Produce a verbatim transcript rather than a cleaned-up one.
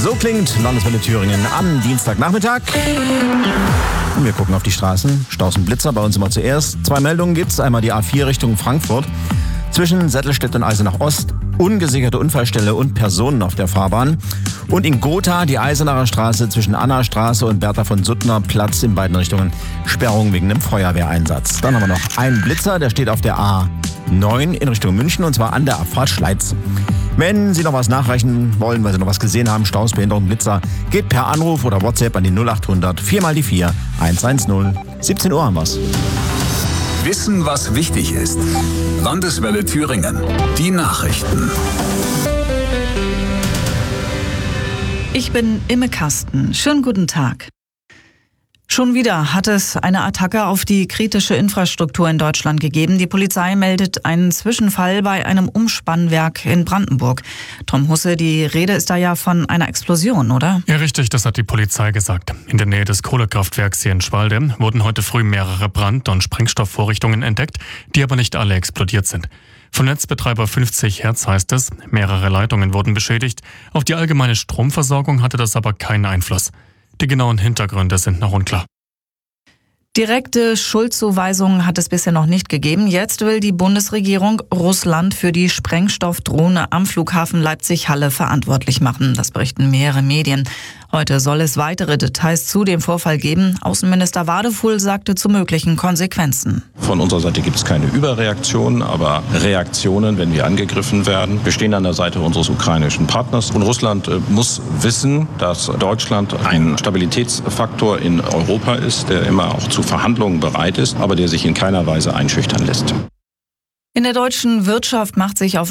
So klingt Landeswelle Thüringen am Dienstagnachmittag. Und wir gucken auf die Straßen. Staus und Blitzer bei uns immer zuerst. Zwei Meldungen gibt's. Einmal die A vier Richtung Frankfurt. Zwischen Sättelstedt und Eisenach Ost. Ungesicherte Unfallstelle und Personen auf der Fahrbahn. Und in Gotha die Eisenacher Straße zwischen Anna-Straße und Bertha von Suttner Platz in beiden Richtungen. Sperrung wegen einem Feuerwehreinsatz. Dann haben wir noch einen Blitzer, der steht auf der A neun in Richtung München und zwar an der Abfahrt Schleiz. Wenn Sie noch was nachreichen wollen, weil Sie noch was gesehen haben, Staus, Behinderung, Blitzer, geht per Anruf oder WhatsApp an die null acht hundert vier mal die vier eins eins null. siebzehn Uhr haben wir's. Wissen, was wichtig ist. Landeswelle Thüringen. Die Nachrichten. Ich bin Imme Kasten. Schönen guten Tag. Schon wieder hat es eine Attacke auf die kritische Infrastruktur in Deutschland gegeben. Die Polizei meldet einen Zwischenfall bei einem Umspannwerk in Brandenburg. Tom Husse, die Rede ist da ja von einer Explosion, oder? Ja, richtig, das hat die Polizei gesagt. In der Nähe des Kohlekraftwerks hier in Schwalde wurden heute früh mehrere Brand- und Sprengstoffvorrichtungen entdeckt, die aber nicht alle explodiert sind. Von Netzbetreiber fünfzig Hertz heißt es, mehrere Leitungen wurden beschädigt. Auf die allgemeine Stromversorgung hatte das aber keinen Einfluss. Die genauen Hintergründe sind noch unklar. Direkte Schuldzuweisungen hat es bisher noch nicht gegeben. Jetzt will die Bundesregierung Russland für die Sprengstoffdrohne am Flughafen Leipzig-Halle verantwortlich machen. Das berichten mehrere Medien. Heute soll es weitere Details zu dem Vorfall geben. Außenminister Wadefuhl sagte zu möglichen Konsequenzen. Von unserer Seite gibt es keine Überreaktionen, aber Reaktionen, wenn wir angegriffen werden. Wir stehen an der Seite unseres ukrainischen Partners. Und Russland äh, muss wissen, dass Deutschland ein Stabilitätsfaktor in Europa ist, der immer auch zu Verhandlungen bereit ist, aber der sich in keiner Weise einschüchtern lässt. In der deutschen Wirtschaft macht sich auf